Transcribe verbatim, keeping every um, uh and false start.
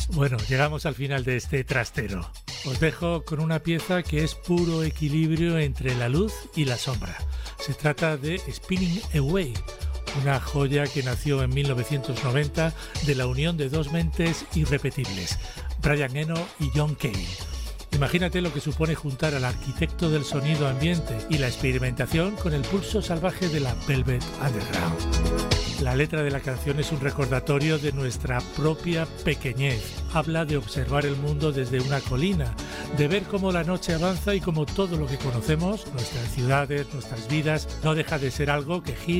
Bueno, llegamos al final de este trastero. Os dejo con una pieza que es puro equilibrio entre la luz y la sombra. Se trata de Spinning Away, una joya que nació en mil novecientos noventa de la unión de dos mentes irrepetibles, Brian Eno y John Cale. Imagínate lo que supone juntar al arquitecto del sonido ambiente y la experimentación con el pulso salvaje de la Velvet Underground. La letra de la canción es un recordatorio de nuestra propia pequeñez. Habla de observar el mundo desde una colina, de ver cómo la noche avanza y cómo todo lo que conocemos, nuestras ciudades, nuestras vidas, no deja de ser algo que gira